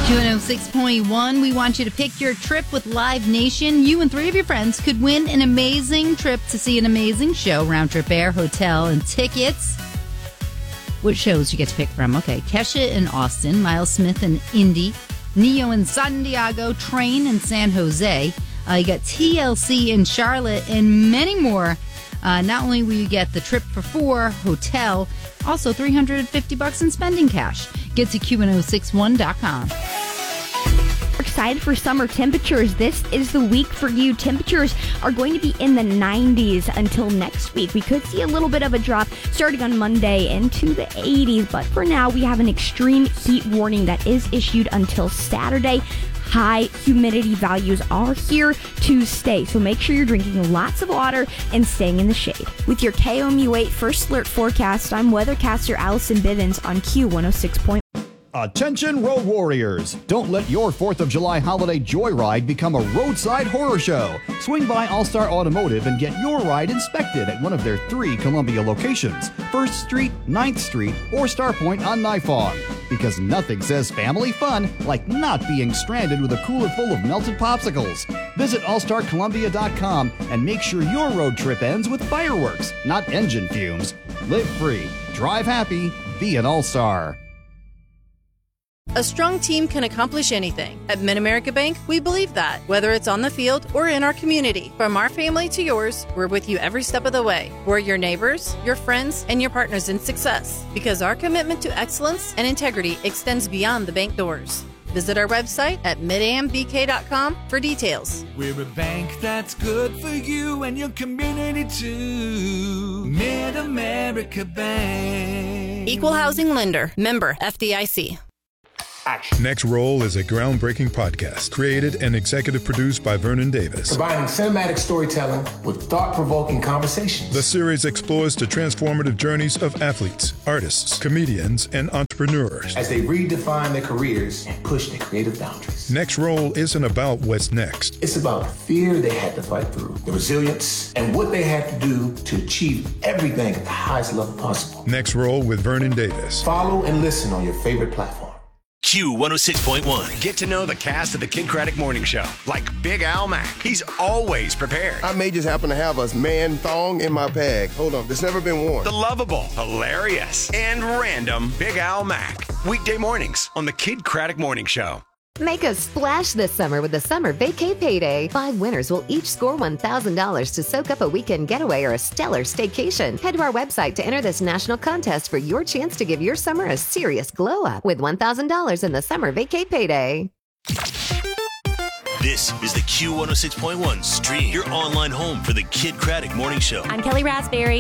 206.1, we want you to pick your trip with Live Nation. You and 3 of your friends could win an amazing trip to see an amazing show, round trip air, hotel, and tickets. What shows you get to pick from? Okay, Kesha in Austin, Miles Smith in Indy, Neo in San Diego, Train in San Jose. You got TLC in Charlotte, and many more. Not only will you get the trip for 4, hotel, also $350 in spending cash. Get to Q1061.com. Excited for summer temperatures. This is the week for you. Temperatures are going to be in the 90s until next week. We could see a little bit of a drop starting on Monday into the 80s, but for now we have an extreme heat warning that is issued until Saturday. High humidity values are here to stay, so make sure you're drinking lots of water and staying in the shade. With your KOMU8 First Alert forecast, I'm weathercaster Allison Bivens on Q106.1. Attention road warriors! Don't let your 4th of July holiday joyride become a roadside horror show. Swing by All-Star Automotive and get your ride inspected at one of their 3 Columbia locations, 1st Street, 9th Street, or Starpoint on Nifong. Because nothing says family fun like not being stranded with a cooler full of melted popsicles. Visit allstarcolumbia.com and make sure your road trip ends with fireworks, not engine fumes. Live free, drive happy, be an all-star. A strong team can accomplish anything. At Mid-America Bank, we believe that, whether it's on the field or in our community. From our family to yours, we're with you every step of the way. We're your neighbors, your friends, and your partners in success. Because our commitment to excellence and integrity extends beyond the bank doors. Visit our website at midambk.com for details. We're a bank that's good for you and your community too. Mid-America Bank. Equal housing lender. Member FDIC. Action. Next Roll is a groundbreaking podcast created and executive produced by Vernon Davis. Combining cinematic storytelling with thought-provoking conversations. The series explores the transformative journeys of athletes, artists, comedians, and entrepreneurs as they redefine their careers and push their creative boundaries. Next Roll isn't about what's next. It's about the fear they had to fight through, the resilience, and what they had to do to achieve everything at the highest level possible. Next Roll with Vernon Davis. Follow and listen on your favorite platform. Q106.1. Get to know the cast of the Kid Craddock Morning Show, like Big Al Mack. He's always prepared. I may just happen to have a man thong in my bag. Hold on, it's never been worn. The lovable, hilarious, and random Big Al Mack. Weekday mornings on the Kid Craddock Morning Show. Make a splash this summer with the Summer Vacay Payday. 5 winners will each score $1,000 to soak up a weekend getaway or a stellar staycation. Head to our website to enter this national contest for your chance to give your summer a serious glow up with $1,000 in the Summer Vacay Payday. This is the Q106.1 Stream, your online home for the Kid Craddock Morning Show. I'm Kelly Raspberry.